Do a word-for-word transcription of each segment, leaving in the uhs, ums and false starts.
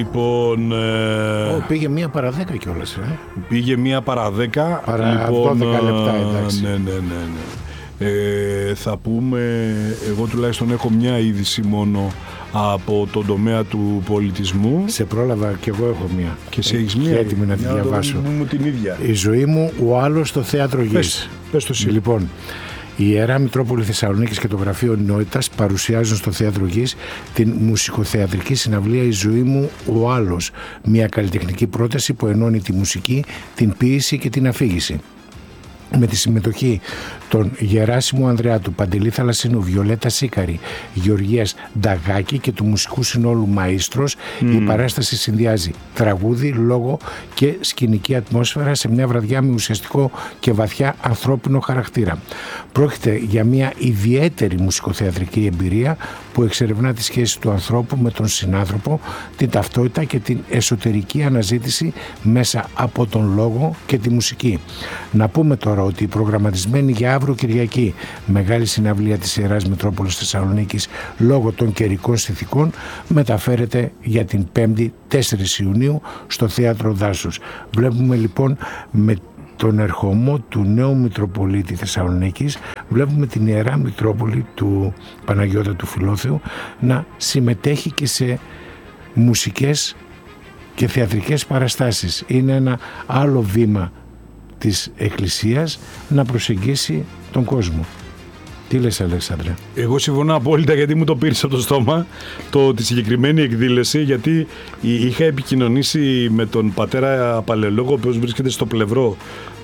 Λοιπόν, ε... oh, πήγε μία παρά δέκα κιόλας, ε. Πήγε μία παρά δέκα. Παρά λοιπόν, δώδεκα λεπτά, εντάξει. Ναι, ναι, ναι, ναι. Ε, θα πούμε, εγώ τουλάχιστον έχω μια είδηση μόνο από τον τομέα του πολιτισμού. Σε πρόλαβα κι εγώ έχω μία. Και εσύ έχεις μία. Έτοιμη να τη διαβάσω. Μου, μου την ίδια. Η ζωή μου, ο άλλος στο θέατρο Γης. Πες, πες το εσύ. Λοιπόν, η Ιερά Μητρόπολη Θεσσαλονίκης και το Γραφείο Νότητας παρουσιάζουν στο Θέατρο Γης την μουσικοθεατρική συναυλία «Η ζωή μου, ο άλλος». Μια καλλιτεχνική πρόταση που ενώνει τη μουσική, την ποίηση και την αφήγηση. Με τη συμμετοχή των Γεράσιμου Ανδρεάτου, Παντελή Θαλασσινού, Βιολέτα Σίκαρη, Γεωργίας Νταγάκη και του μουσικού συνόλου Μαΐστρος, mm. η παράσταση συνδυάζει τραγούδι, λόγο και σκηνική ατμόσφαιρα σε μια βραδιά με ουσιαστικό και βαθιά ανθρώπινο χαρακτήρα. Πρόκειται για μια ιδιαίτερη μουσικοθεατρική εμπειρία που εξερευνά τη σχέση του ανθρώπου με τον συνάνθρωπο, την ταυτότητα και την εσωτερική αναζήτηση μέσα από τον λόγο και τη μουσική. Να πούμε τώρα ότι η προγραμματισμένη για αύριο Κυριακή μεγάλη συναυλία της Ιεράς Μητρόπολης Θεσσαλονίκης λόγω των καιρικών συνθηκών μεταφέρεται για την Πέμπτη τέσσερις Ιουνίου στο Θέατρο Δάσους. Βλέπουμε λοιπόν με τον ερχομό του νέου Μητροπολίτη Θεσσαλονίκης, βλέπουμε την Ιερά Μητρόπολη του Παναγιώτα του Φιλόθεου να συμμετέχει και σε μουσικές και θεατρικές παραστάσεις. Είναι ένα άλλο βήμα της Εκκλησίας να προσεγγίσει τον κόσμο. Τι λες, Αλέξανδρε? Εγώ συμφωνώ απόλυτα, γιατί μου το πήρες από το στόμα το, τη συγκεκριμένη εκδήλωση, γιατί είχα επικοινωνήσει με τον πατέρα Παλαιολόγο, ο οποίος βρίσκεται στο πλευρό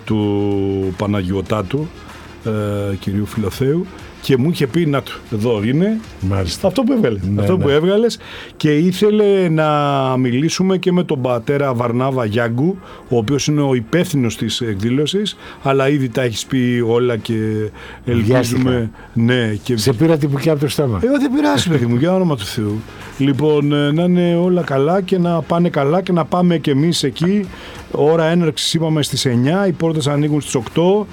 του Παναγιωτάτου, ε, κυρίου Φιλοθέου, και μου είχε πει, να το, εδώ είναι. Μάλιστα. Αυτό που έβγαλες, ναι, αυτό ναι. που έβγαλες, και ήθελε να μιλήσουμε και με τον πατέρα Βαρνάβα Γιάγκου, ο οποίος είναι ο υπεύθυνος της εκδήλωσης, αλλά ήδη τα έχεις πει όλα και ελπίζουμε. Ναι, και... Σε πήρα την πουκιά από το στόμα. Εγώ δεν πειράζει, παιδί μου, για όνομα του Θεού. Λοιπόν, να είναι όλα καλά και να πάνε καλά και να πάμε κι εμείς εκεί. Ώρα έναρξης είπαμε στις εννιά, οι πόρτες ανοίγουν στις οκτώ.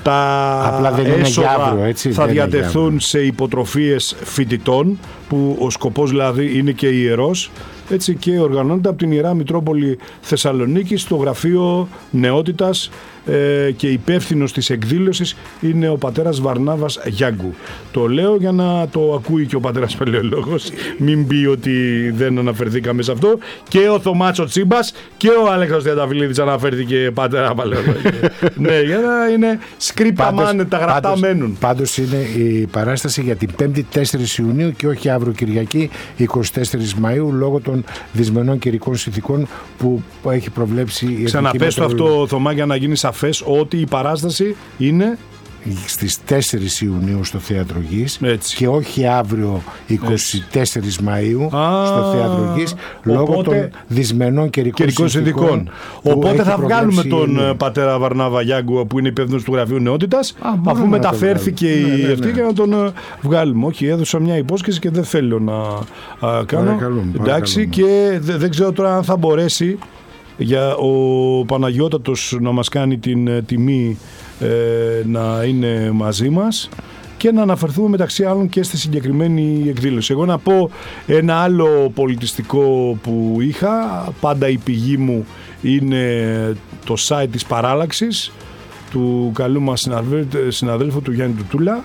Τα Απλά δεν έσοδα είναι αύριο, έτσι, θα δεν διατεθούν σε υποτροφίες φοιτητών, που ο σκοπός δηλαδή είναι και ιερός, έτσι, και οργανώνεται από την Ιερά Μητρόπολη Θεσσαλονίκη στο Γραφείο Νεότητας, ε, και υπεύθυνος της εκδήλωσης είναι ο πατέρας Βαρνάβας Γιάγκου. Το λέω για να το ακούει και ο πατέρας Παλαιολόγος, μην πει ότι δεν αναφερθήκαμε σε αυτό. Και ο Θωμάτσο Τσίμπας και ο Αλέξανδρος Τριανταφυλλίδης αναφέρθηκε, πατέρα Παλαιολόγο. Ναι, για να είναι σκρίπτα μάνε, τα γραπτά πάντως, μένουν. Πάντως είναι η παράσταση για την Πέμπτη τέσσερις Ιουνίου και όχι αύριο Κυριακή εικοστή τέταρτη Μαΐου, λόγω των δυσμενών καιρικών συνθηκών που έχει προβλέψει η Ξαναπες το αυτό, Θωμά, για να γίνει σαφές ότι η παράσταση είναι στις τέσσερις Ιουνίου στο Θέατρο Γης. Έτσι. Και όχι αύριο εικοστή τέταρτη Μαΐου Α, στο Θέατρο Γης, λόγω οπότε, των δυσμενών καιρικών συνθηκών. Οπότε θα βγάλουμε τον είναι... πατέρα Βαρνάβα Γιάγκου, που είναι υπεύθυνος του Γραφείου Νεότητας, Α, αφού μεταφέρθηκε η ναι, ναι, ναι. αυτή, και να τον βγάλουμε. Όχι, έδωσα μια υπόσχεση και δεν θέλω να α, κάνω. Παρακαλούμε, εντάξει, και δε, δεν ξέρω τώρα αν θα μπορέσει για ο Παναγιώτατος να μας κάνει την τιμή ε, να είναι μαζί μας και να αναφερθούμε μεταξύ άλλων και στη συγκεκριμένη εκδήλωση. Εγώ να πω ένα άλλο πολιτιστικό που είχα, πάντα η πηγή μου είναι το site της Παράλλαξης, του καλού μας συναδέλφου του Γιάννη Τουτούλα.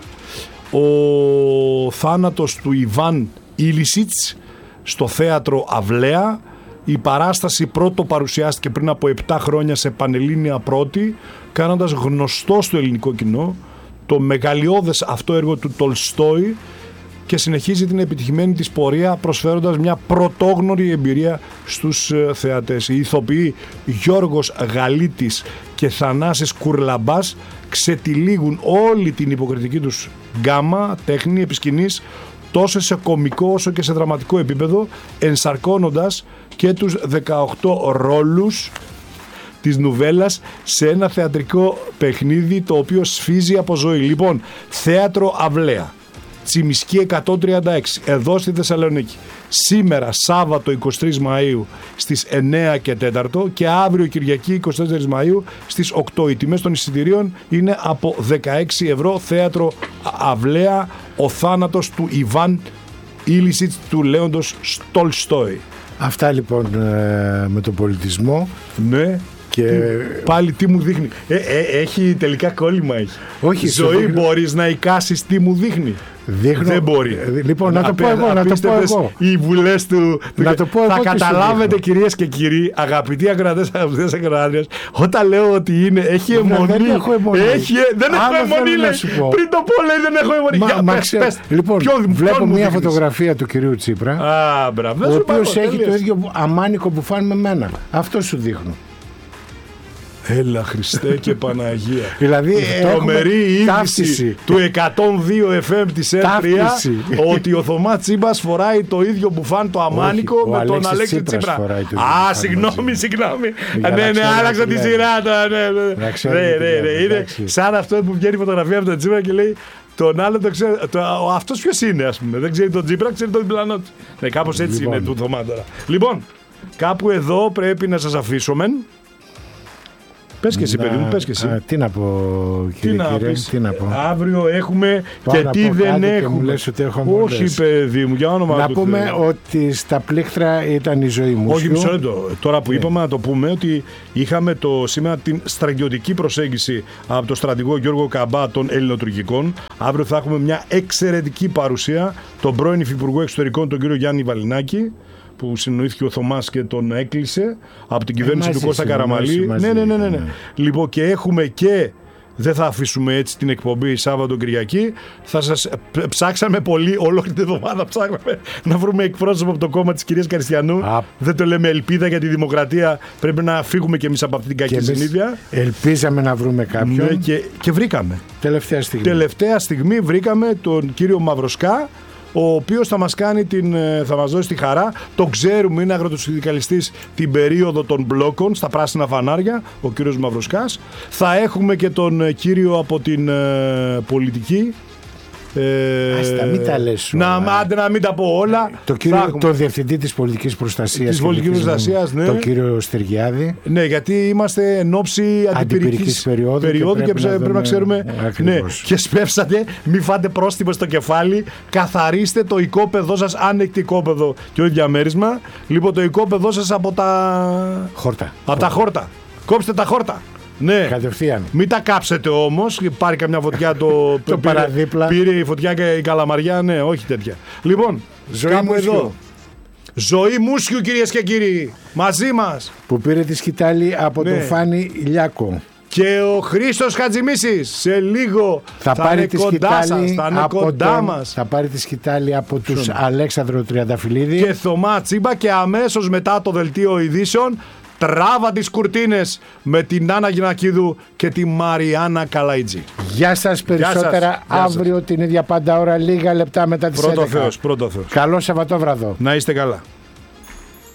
Ο θάνατος του Ιβάν Ήλισιτς στο θέατρο Αυλαία. Η παράσταση πρώτο παρουσιάστηκε πριν από επτά χρόνια σε Πανελλήνια Πρώτη, κάνοντας γνωστό στο ελληνικό κοινό το μεγαλειώδες αυτό έργο του Τολστόη, και συνεχίζει την επιτυχημένη της πορεία προσφέροντας μια πρωτόγνωρη εμπειρία στους θεατές. Οι ηθοποιοί Γιώργος Γαλίτης και Θανάσης Κουρλαμπάς ξετυλίγουν όλη την υποκριτική τους γκάμα τέχνη επισκηνής, τόσο σε κωμικό όσο και σε δραματικό επίπεδο, ενσαρκώνοντας και τους δεκαοκτώ ρόλους της νουβέλας σε ένα θεατρικό παιχνίδι το οποίο σφίζει από ζωή. Λοιπόν, Θέατρο Αυλαία, Τσιμισκή εκατόν τριάντα έξι, εδώ στη Θεσσαλονίκη. Σήμερα Σάββατο εικοστή τρίτη Μαΐου στις εννέα και τέσσερα, και αύριο Κυριακή εικοστή τέταρτη Μαΐου στις οκτώ. Οι τιμές των εισιτηρίων είναι από δεκαέξι ευρώ. Θέατρο Αυλαία, ο θάνατος του Ιβάν Ήλισιτς του Λέοντος Τολστόη. Αυτά λοιπόν ε, με τον πολιτισμό. Ναι. Και... Τι, πάλι τι μου δείχνει. Ε, ε, έχει τελικά κόλλημα. Έχει. Όχι, ζωή δείχνω... μπορείς να εικάσεις τι μου δείχνει. Δείχνω... Δεν μπορεί. Λοιπόν, να, να το πω εγώ. Να το πω εγώ. Οι βουλές του. Να το πω εγώ. Θα καταλάβετε, κυρίες και κύριοι, αγαπητοί ακροατές, αγαπητές ακροάτριες, όταν λέω ότι είναι, έχει αιμονή. Δεν έχω αιμονή. Έχει, δεν έχω αιμονή, λέει. Πριν το πω, λέει, δεν έχω αιμονή. Μα, Για, μα, πες, πες, λοιπόν, ποιο, βλέπω ποιο μια φωτογραφία του κυρίου Τσίπρα. Α, μπράβο. Ο οποίος έχει το ίδιο αμάνικο μπουφάν με μένα. Αυτό σου δείχνω. Έλα Χριστέ και Παναγία. Δηλαδή τρομερή είδηση του εκατόν δύο εφ εμ της Ελ τρία ότι ο Θωμά Τσίμπας φοράει το ίδιο μπουφάν το αμάνικο. Όχι, με τον Αλέξη Τσίπρα. Α, συγγνώμη, συγγνώμη. Ναι, ναι, άλλαξα τη σειρά. Είναι σαν αυτό που βγαίνει η φωτογραφία από τον Τσίπρα και λέει τον άλλο το ξέρει. Αυτός ποιος είναι, ας πούμε. Δεν ξέρει τον Τσίπρα, ξέρει τον διπλανό του. Ναι, κάπως έτσι είναι του Θωμά τώρα. Λοιπόν, κάπου εδώ πρέπει να σας αφήσουμε. Πες και εσύ, παιδί μου, πες και εσύ. Α, τι να πω, κύριε, τι κύριε, να τι να πω. Αύριο έχουμε Πάω και τι δεν έχουμε. Μου λες ότι έχω όχι, μόλες. Παιδί μου, για όνομα να του πούμε Θεού. ότι στα πλήκτρα ήταν η ζωή μου. Όχι, μισό λεπτό. Τώρα που yeah. είπαμε, να το πούμε ότι είχαμε το, σήμερα την στρατιωτική προσέγγιση από τον στρατηγό Γιώργο Καμπά των Ελληνοτουρκικών. Αύριο θα έχουμε μια εξαιρετική παρουσία τον πρώην Υφυπουργό Εξωτερικών, τον κύριο Γιάννη Βαλινάκη, που συνοήθηκε ο Θωμάς και τον έκλεισε από την κυβέρνηση ε, του Κώστα Καραμαλή. Ναι, ναι, ναι, ναι, ναι. Λοιπόν, και έχουμε και, δεν θα αφήσουμε έτσι την εκπομπή Σάββατο Κυριακή, θα σας ψάξαμε πολύ, ολόκληρη την εβδομάδα ψάχναμε να βρούμε εκπρόσωπο από το κόμμα της κυρίας Καριστιανού. Α. Δεν το λέμε ελπίδα για τη δημοκρατία, πρέπει να φύγουμε κι εμείς από αυτή την κακή συνήθεια. Ελπίζαμε να βρούμε κάποιον. Ναι, και, και βρήκαμε. Τελευταία στιγμή. Τελευταία στιγμή βρήκαμε τον κύριο Μαυροσκά, ο οποίος θα μας κάνει την, θα μας δώσει τη χαρά. Το ξέρουμε, είναι αγροτοσυνδικαλιστής την περίοδο των μπλόκων στα πράσινα φανάρια, ο κύριος Μαυροσκάς. Θα έχουμε και τον κύριο από την ε, πολιτική. Ε, Άστα, μην τα λες όλα. Να, άντε, να μην τα πω όλα. Το, κύριο, το διευθυντή της πολιτικής προστασίας. Της πολιτικής προστασίας, ναι. Τον κύριο Στεργιάδη. Ναι, γιατί είμαστε εν ώψη αντιπυρικής περίοδου, περίοδου και, και πρέπει, να, πρέπει να ξέρουμε. Ναι, και σπεύσατε, μην φάτε πρόστιμο στο κεφάλι. Καθαρίστε το οικόπεδό σας, άνεκτη οικόπεδο και όχι διαμέρισμα. Λοιπόν, το οικόπεδό σας από τα χόρτα. Από τα χόρτα. Κόψτε τα χόρτα. Ναι. Κατευθείαν. Μην τα κάψετε όμως, πάρει καμιά φωτιά το, το πήρε, παραδίπλα. Πήρε η φωτιά και η καλαμαριά, ναι, όχι τέτοια. Λοιπόν, ζωή κάπου μουσιου. Εδώ. Ζωή Μούσιου, κυρίες και κύριοι, μαζί μας. Που πήρε τη σκητάλη από ναι. τον Φάνη Λιάκο. Και ο Χρήστος Χατζημίσης σε λίγο θα, θα πάρει είναι τη κοντά σας, θα είναι κοντά τον, μας. Θα πάρει τη σκητάλη από τους Σώμα. Αλέξανδρο Τριανταφυλλίδη και Θωμά Τσίμπα και αμέσως μετά το δελτίο ειδήσεων τράβα τις κουρτίνες με την Άννα Γινακίδου και τη Μαριάννα Καλαϊτζή. Γεια σας, περισσότερα Γεια σας. αύριο Γεια σας. την ίδια πάντα ώρα, λίγα λεπτά μετά τις πρώτο έντεκα. Θεός, πρώτο Θεός. Καλό Σαββατόβραδο. Να είστε καλά.